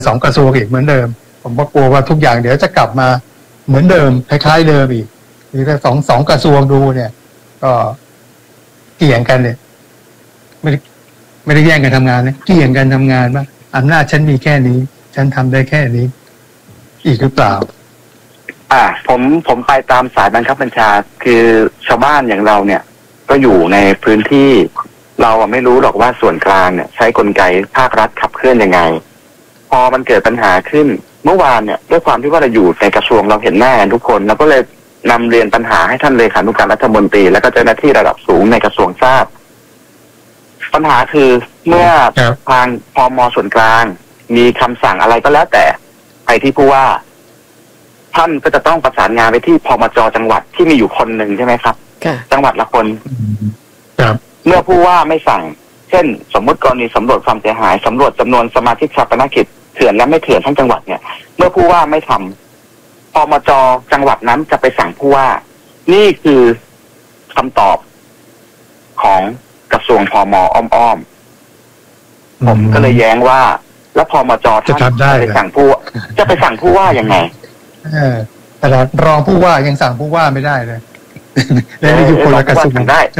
2 กระทรวงอีกเหมือนเดิมผมก็กลัวว่าทุกอย่างเดี๋ยวจะกลับมาเหมือนเดิมคล้ายๆเดิมอีกหรือถ้าสองกระทรวงดูเนี่ยก็เกี่ยงกันเนี่ยไม่ได้แย่งกันทำงานนะเกี่ยงกันทำงานว่าอำนาจฉันมีแค่นี้ฉันทำได้แค่นี้อีกหรือเปล่าผมไปตามสายบังคับบัญชาคือชาวบ้านอย่างเราเนี่ยก็อยู่ในพื้นที่เราไม่รู้หรอกว่าส่วนกลางเนี่ยใช้กลไกภาครัฐขับเคลื่อนยังไงพอมันเกิดปัญหาขึ้นเมื่อวานเนี่ยด้วยความที่ว่าเราอยู่ในกระทรวงเราเห็นหน้าทุกคนเราก็เลยนำเรียนปัญหาให้ท่านเลขานุการรัฐมนตรีและก็เจ้าหน้าที่ระดับสูงในกระทรวงทราบปัญหาคือเมื่อทางพม.ส่วนกลางมีคำสั่งอะไรก็แล้วแต่ไปที่ผู้ว่าท่านก็จะต้องประสานงานไปที่พมจ.จังหวัดที่มีอยู่คนหนึ่งใช่ไหมครับจังหวัดละคนเมื่อผู้ว่าไม่สั่งเช่นสมมติกรณีสำรวจความเสียหายสำรวจจำนวนสมาชิกชาปนกิจเถื่อนและไม่เถื่อนทั้งจังหวัดเนี่ยเมื่อผู้ว่าไม่ทำพมจ.จังหวัดนั้นจะไปสั่งผู้ว่านี่คือคำตอบของกระทรวงพม.อ้อมๆผมก็เลยแย้งว่าแล้วพมจ.ท่านจะไปสั่งผู้ว่ายังไงแต่รองผู้ว่ายังสั่งผู้ว่าไม่ได้เลยแล้วนี่อยู่คนละกระทรวงสั่งได้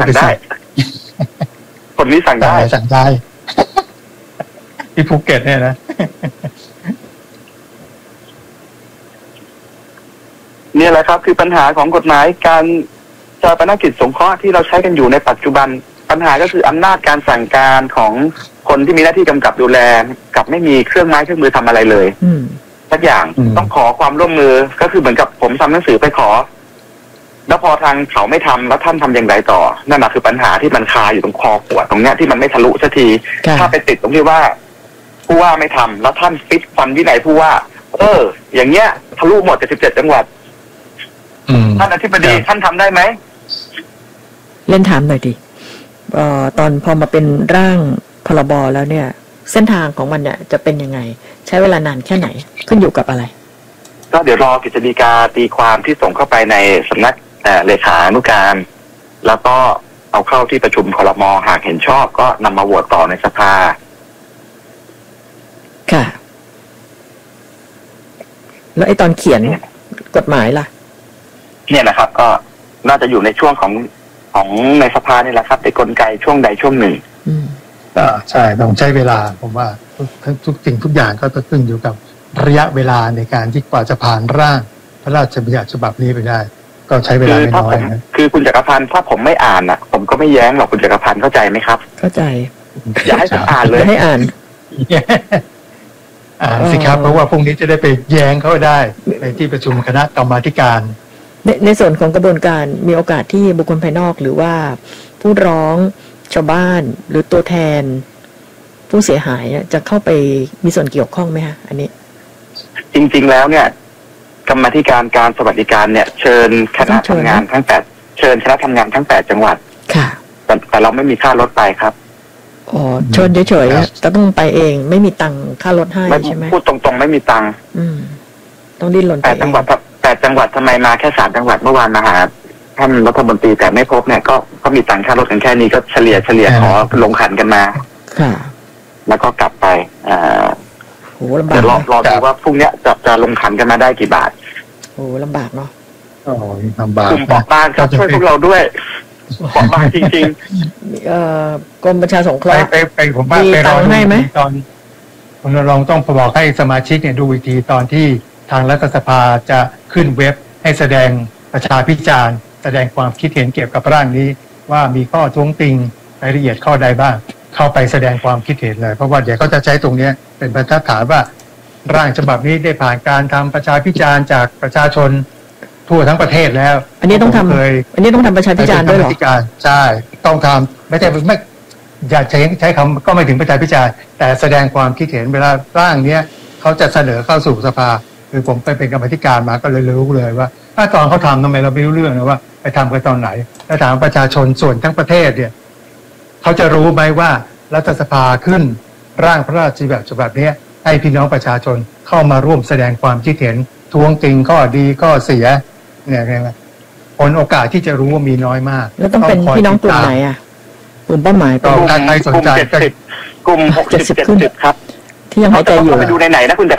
คนนี้สั่งได้ที่ภูเก็ตเนี่ยนะนี่แหละครับคือปัญหาของกฎหมายการชาปนกิจสงเคราะห์ที่เราใช้กันอยู่ในปัจจุบันปัญหาก็คืออำนาจการสั่งการของคนที่มีหน้าที่กำกับดูแลกับไม่มีเครื่องไม้เครื่องมือทำอะไรเลยสักอย่างต้องขอความร่วมมือก็คือเหมือนกับผมทำหนังสือไปขอแล้วพอทางเขาไม่ทำแล้วท่านทำอย่างไรต่อนั่นแหละคือปัญหาที่มันคาอยู่ตรงคอขวดตรงเนี้ยที่มันไม่ทะลุสักทีถ้าไปติดตรงที่ว่าผู้ว่าไม่ทำแล้วท่านฟิตฟันวินัยผู้ว่าอย่างเงี้ยทะลุหมด77จังหวัดท่านอธิบดีท่านทำได้ไหมเล่นถามหน่อยดิตอนพอมาเป็นร่างพรบแล้วเนี่ยเส้นทางของมันเนี่ยจะเป็นยังไงใช้เวลานานแค่ไหนขึ้นอยู่กับอะไรก็เดี๋ยวรอกฤษฎีกาตีความที่ส่งเข้าไปในสำนักเลขานุการแล้วก็เอาเข้าที่ประชุมครม.หากเห็นชอบก็นำมาโหวตต่อในสภาค่ะแล้วไอ้ตอนเขียนกฎหมายล่ะเนี่ยนะครับก็น่าจะอยู่ในช่วงของในสภานี่แหละครับในกลไกช่วงใดช่วงหนึ่งใช่ต้องใช้เวลาผมว่าทุกสิ่งทุกอย่างก็ต้องขึ้นอยู่กับระยะเวลาในการที่กว่าจะผ่านร่างพระราชบัญญัติฉบับนี้ไปได้ก็ใช้เวลาไม่น้อยนะคือคุณจักรพันธ์ถ้าผมไม่อ่านอ่ะผมก็ไม่แย้งหรอกคุณจักรพันธ์เข้าใจไหมครับเข้าใจอย่าให้ผมอ่านเลยให้อ่านสิครับเพราะว่าพรุ่งนี้จะได้ไปแย้งเขาได้ในที่ประชุมคณะกรรมาธิการในส่วนของกระบวนการมีโอกาสที่บุคคลภายนอกหรือว่าผู้ร้องชาวบ้านหรือตัวแทนผู้เสียหายจะเข้าไปมีส่วนเกี่ยวข้องไหมคะอันนี้จริงๆแล้วเนี่ยกรรมาธิการการสวัสดิการเนี่ยเชิญคณะทำงานทั้ง8จังหวัดค่ะแต่เราไม่มีค่ารถไปครับเชิญเฉยๆต้องไปเองไม่มีตังค่ารถให้ใช่ไหมพูดตรงๆไม่มีตังต้องดิ้นรนไป 8จังหวัดทำไมมาแค่3จังหวัดเมื่อวานมาหาท่านรัฐมนตรีแต่ไม่พบเนี่ยก็มีตังค่ารถกันแค่นี้ก็เฉลี่ยขอลงขันกันมาค่ะแล้วก็กลับไปโหลำบากเดี๋ยวรอดูว่าพรุ่งนี้จะลงขันกันมาได้กี่บาทโหลำบากเนาะลำบากกลุ่มปอกบ้านครับช่วยพวกเราด้วยปอกบ้านจริงๆกรมประชาสงเคราะห์ไปผมว่าไปรอให้ไหมตอนคุณลองต้องบอกให้สมาชิกเนี่ยดูอีกทีตอนที่ทางรัฐสภาจะขึ้นเว็บให้แสดงประชาพิจารณ์แสดงความคิดเห็นเกี่ยวกับร่างนี้ว่ามีข้อท้วงติงรายละเอียดข้อใดบ้างเข้าไปแสดงความคิดเห็นเลยเพราะว่าเดี๋ยวเขาจะใช้ตรงนี้เป็นบรรทัดฐานว่าร่างฉบับนี้ได้ผ่านการทำประชาพิจารณ์จากประชาชนทั่วทั้งประเทศแล้วอันนี้ต้องทำประชาพิจารณ์ด้วยเหรอใช่ต้องทำไม่อย่าใช้คำก็ไม่ถึงประชาพิจารณ์แต่แสดงความคิดเห็นเวลาร่างเนี้ยเขาจะเสนอเข้าสู่สภาคือผมไปเป็นกรรมธิการมาก็เลยรู้เลยว่าถ้าตอนเขาทำทำไมเราไม่รู้เรื่องนะว่าไปทำกันตอนไหนแล้วถามประชาชนส่วนทั้งประเทศเนี่ยเขาจะรู้ไหมว่ารัฐสภาขึ้นร่างพระราชบัญญัติฉบับนี้ให้พี่น้องประชาชนเข้ามาร่วมแสดงความคิดเห็นท้วงติงข้อดีข้อเสียเนี่ยผลโอกาสที่จะรู้ว่ามีน้อยมากแล้วต้องเป็นพี่น้องกลุ่มไหนอ่ะกลุ่มเป้าหมายก็ใครสนใจกลุ่ม60-70ครับที่ยังหายใจอยู่ไปดูไหนนะคุณ